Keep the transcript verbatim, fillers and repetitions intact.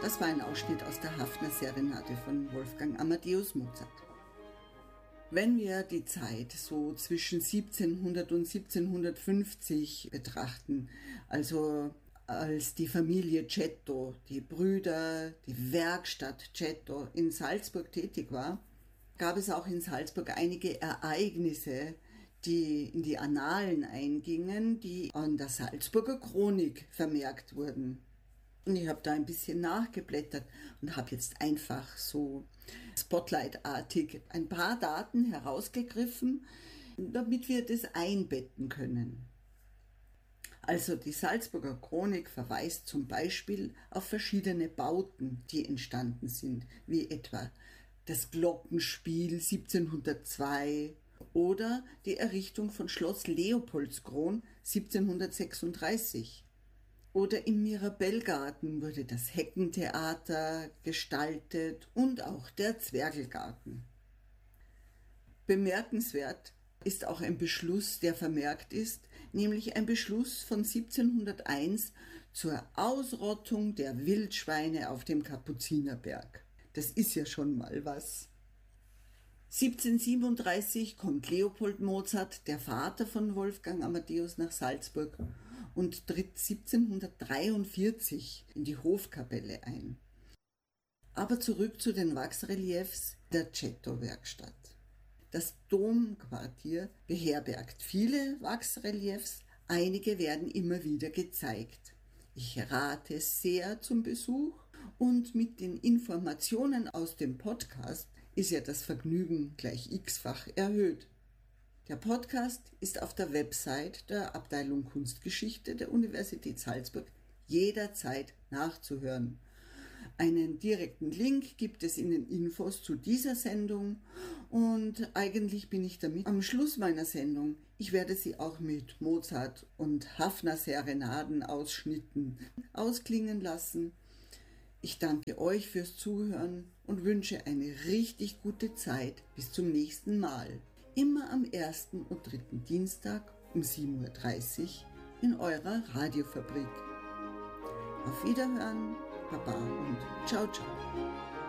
Das war ein Ausschnitt aus der Hafner-Serenade von Wolfgang Amadeus Mozart. Wenn wir die Zeit so zwischen siebzehnhundert und siebzehnhundertfünfzig betrachten, also als die Familie Cetto, die Brüder, die Werkstatt Cetto in Salzburg tätig war, gab es auch in Salzburg einige Ereignisse, die in die Annalen eingingen, die an der Salzburger Chronik vermerkt wurden. Und ich habe da ein bisschen nachgeblättert und habe jetzt einfach so Spotlight-artig ein paar Daten herausgegriffen, damit wir das einbetten können. Also die Salzburger Chronik verweist zum Beispiel auf verschiedene Bauten, die entstanden sind, wie etwa das Glockenspiel siebzehnhundertzwei oder die Errichtung von Schloss Leopoldskron siebzehnhundertsechsunddreißig. Oder im Mirabellgarten wurde das Heckentheater gestaltet und auch der Zwergelgarten. Bemerkenswert ist auch ein Beschluss, der vermerkt ist, nämlich ein Beschluss von siebzehnhunderteins zur Ausrottung der Wildschweine auf dem Kapuzinerberg. Das ist ja schon mal was. siebzehnhundertsiebenunddreißig kommt Leopold Mozart, der Vater von Wolfgang Amadeus, nach Salzburg und tritt siebzehnhundertdreiundvierzig in die Hofkapelle ein. Aber zurück zu den Wachsreliefs der Cetto-Werkstatt. Das Domquartier beherbergt viele Wachsreliefs, einige werden immer wieder gezeigt. Ich rate sehr zum Besuch und mit den Informationen aus dem Podcast ist ja das Vergnügen gleich x-fach erhöht. Der Podcast ist auf der Website der Abteilung Kunstgeschichte der Universität Salzburg jederzeit nachzuhören. Einen direkten Link gibt es in den Infos zu dieser Sendung und eigentlich bin ich damit am Schluss meiner Sendung. Ich werde sie auch mit Mozart und Hafner-Serenaden-Ausschnitten ausklingen lassen. Ich danke euch fürs Zuhören und wünsche eine richtig gute Zeit. Bis zum nächsten Mal. Immer am ersten und dritten Dienstag um sieben Uhr dreißig in eurer Radiofabrik. Auf Wiederhören, Baba und ciao, ciao.